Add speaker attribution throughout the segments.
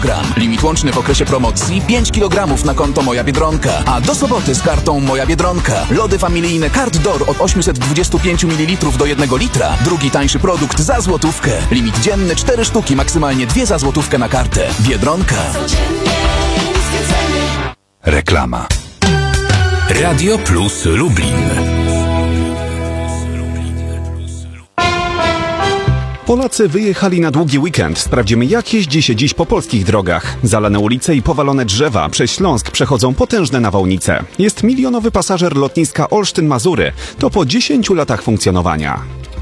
Speaker 1: gram. Limit łączny w okresie promocji 5 kg na konto Moja Biedronka. A do soboty z kartą Moja Biedronka. Lody familijne Card Door od 825 ml do 1 litra. Drugi tańszy produkt za złotówkę. Limit dzienny 4 sztuki, maksymalnie 2 za złotówkę na kartę. Biedronka.
Speaker 2: Reklama. Radio Plus Lublin.
Speaker 3: Polacy wyjechali na długi weekend. Sprawdzimy, jak jeździ się dziś po polskich drogach. Zalane ulice i powalone drzewa. Przez Śląsk przechodzą potężne nawałnice. Jest milionowy pasażer lotniska Olsztyn-Mazury. To po 10 latach funkcjonowania.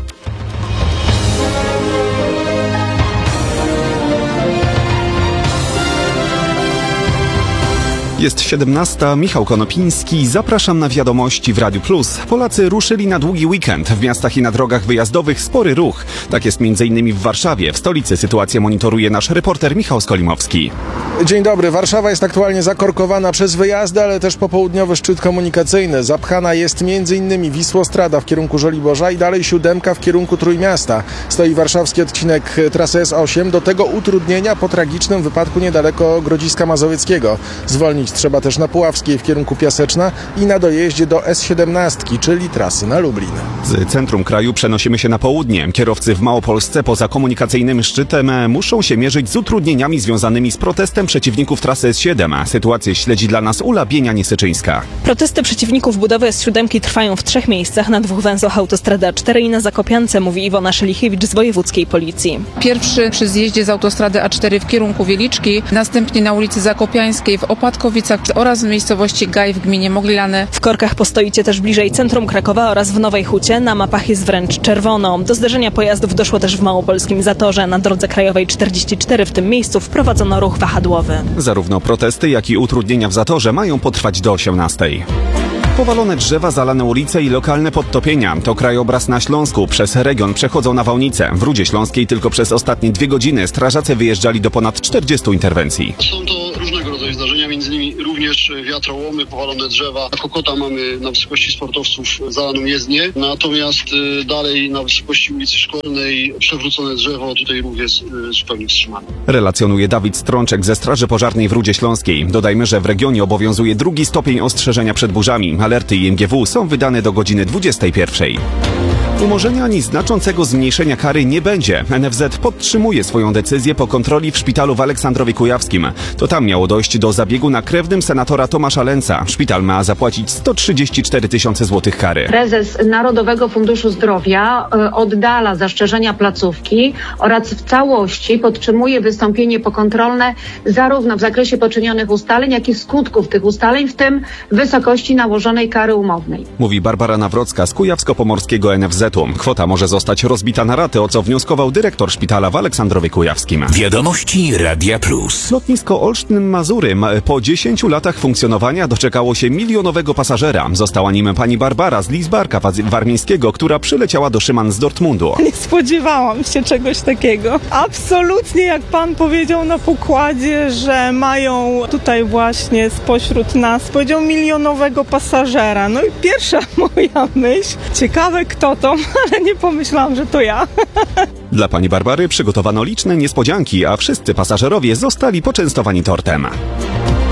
Speaker 3: Jest 17. Michał Konopiński. Zapraszam na wiadomości w Radiu Plus. Polacy ruszyli na długi weekend. W miastach i na drogach wyjazdowych spory ruch. Tak jest m.in. w Warszawie. W stolicy sytuację monitoruje nasz reporter Michał Skolimowski.
Speaker 4: Dzień dobry. Warszawa jest aktualnie zakorkowana przez wyjazdy, ale też popołudniowy szczyt komunikacyjny. Zapchana jest m.in. Wisłostrada w kierunku Żoliborza i dalej 7 w kierunku Trójmiasta. Stoi warszawski odcinek trasy S8. Do tego utrudnienia po tragicznym wypadku niedaleko Grodziska Mazowieckiego. Zwolnić trzeba też na Puławskiej w kierunku Piaseczna i na dojeździe do S17, czyli trasy na Lublin.
Speaker 3: Z centrum kraju przenosimy się na południe. Kierowcy w Małopolsce poza komunikacyjnym szczytem muszą się mierzyć z utrudnieniami związanymi z protestem przeciwników trasy S7. Sytuację śledzi dla nas Ula Bienia-Niesyczyńska.
Speaker 5: Protesty przeciwników budowy S7 trwają w 3 miejscach, na 2 węzłach autostrady A4 i na Zakopiance, mówi Iwona Szelichiewicz z wojewódzkiej policji.
Speaker 6: Pierwszy przy zjeździe z autostrady A4 w kierunku Wieliczki, następnie na ulicy Zakopiańskiej w Opatkowicach oraz w miejscowości Gaj w gminie Moglilany.
Speaker 5: W korkach postoicie też bliżej centrum Krakowa oraz w Nowej Hucie. Na mapach jest wręcz czerwono. Do zderzenia pojazdów doszło też w Małopolskim Zatorze. Na drodze krajowej 44 w tym miejscu wprowadzono ruch wahadłowy.
Speaker 3: Zarówno protesty, jak i utrudnienia w Zatorze mają potrwać do 18. Powalone drzewa, zalane ulice i lokalne podtopienia. To krajobraz na Śląsku. Przez region przechodzą nawałnice. W Rudzie Śląskiej tylko przez ostatnie 2 godziny strażacy wyjeżdżali do ponad 40 interwencji.
Speaker 7: Są to różnego rodzaju zdarzenia, między innymi również wiatrołomy, powalone drzewa. Na Kokota mamy na wysokości sportowców zalaną jezdnię, natomiast dalej na wysokości ulicy Szkolnej przewrócone drzewo, tutaj ruch jest zupełnie wstrzymany.
Speaker 3: Relacjonuje Dawid Strączek ze Straży Pożarnej w Rudzie Śląskiej. Dodajmy, że w regionie obowiązuje 2 stopień ostrzeżenia przed burzami. Alerty IMGW są wydane do godziny 21. Umorzenia ani znaczącego zmniejszenia kary nie będzie. NFZ podtrzymuje swoją decyzję po kontroli w szpitalu w Aleksandrowie Kujawskim. To tam miało dojść do zabiegu na krewnym senatora Tomasza Lęca. Szpital ma zapłacić 134 tysiące złotych kary.
Speaker 8: Prezes Narodowego Funduszu Zdrowia oddala zastrzeżenia placówki oraz w całości podtrzymuje wystąpienie pokontrolne zarówno w zakresie poczynionych ustaleń, jak i skutków tych ustaleń, w tym wysokości nałożonej kary umownej.
Speaker 3: Mówi Barbara Nawrocka z Kujawsko-Pomorskiego NFZ-u. Kwota może zostać rozbita na raty, o co wnioskował dyrektor szpitala w Aleksandrowie Kujawskim.
Speaker 2: Wiadomości Radia Plus.
Speaker 3: Lotnisko Olsztyn-Mazury po 10 latach funkcjonowania doczekało się milionowego pasażera. Została nim pani Barbara z Lidzbarka Warmińskiego, która przyleciała do Szyman z Dortmundu.
Speaker 9: Nie spodziewałam się czegoś takiego. Absolutnie, jak pan powiedział na pokładzie, że mają tutaj właśnie spośród nas, powiedział milionowego pasażera. No i pierwsza moja myśl, ciekawe kto to, ale nie pomyślałam, że to ja.
Speaker 3: Dla pani Barbary przygotowano liczne niespodzianki, a wszyscy pasażerowie zostali poczęstowani tortem.